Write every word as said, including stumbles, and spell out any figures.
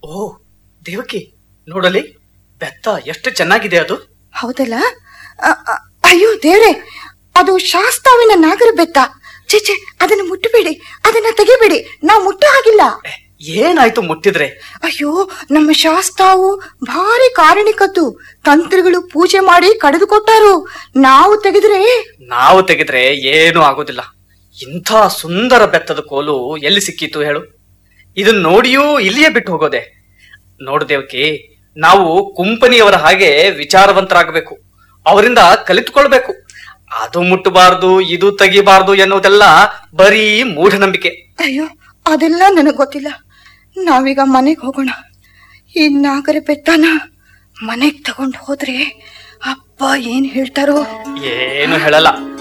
ಓ ದೇವಕಿ, ನೋಡಲಿ ಬೆತ್ತ ಎಷ್ಟು ಚೆನ್ನಾಗಿದೆ ಅದು. ಹೌದಲ್ಲ? ಅಯ್ಯೋ ದೇವ್ರೆ, ಅದು ಶಾಸ್ತಾವಿನ ನಾಗರ ಬೆತ್ತ. ಚೇಚೆ, ಅದನ್ನು ಮುಟ್ಟಬೇಡಿ, ಅದನ್ನ ತೆಗಿಬೇಡಿ, ನಾವು ಮುಟ್ಟ ಹಾಗಿಲ್ಲ. ಏನಾಯ್ತು ಮುಟ್ಟಿದ್ರೆ? ಅಯ್ಯೋ, ನಮ್ಮ ಶಾಸ್ತಾವು ಭಾರಿ ಕಾರಣಿಕದ್ದು. ತಂತ್ರಿಗಳು ಪೂಜೆ ಮಾಡಿ ಕಡಿದು ಕೊಟ್ಟಾರು. ನಾವು ತೆಗೆದ್ರೆ ನಾವು ತೆಗೆದ್ರೆ ಏನು ಆಗೋದಿಲ್ಲ. ಇಂಥ ಸುಂದರ ಬೆತ್ತದ ಕೋಲು ಎಲ್ಲಿ ಸಿಕ್ಕಿತು ಹೇಳು? ಇದನ್ನ ನೋಡಿಯೂ ಇಲ್ಲಿಯೇ ಬಿಟ್ಟು ಹೋಗೋದೆ. ನೋಡು ದೇವಕಿ, ನಾವು ಕುಂಪನಿಯವರ ಹಾಗೆ ವಿಚಾರವಂತರಾಗಬೇಕು, ಅವರಿಂದ ಕಲಿತುಕೊಳ್ಬೇಕು. ಅದು ಮುಟ್ಟಬಾರ್ದು, ಇದು ತೆಗಿಬಾರ್ದು ಎನ್ನುವುದೆಲ್ಲ ಬರೀ ಮೂಢನಂಬಿಕೆ. ಅಯ್ಯೋ, ಅದೆಲ್ಲ ನನಗ್ ಗೊತ್ತಿಲ್ಲ. ನಾವೀಗ ಮನೆಗೆ ಹೋಗೋಣ. ಈ ನಾಗರ ಬೆತ್ತನ ಮನೆಗ್ ತಗೊಂಡು ಹೋದ್ರೆ ಅಪ್ಪ ಏನ್ ಹೇಳ್ತಾರೋ? ಏನು ಹೇಳಲ್ಲ.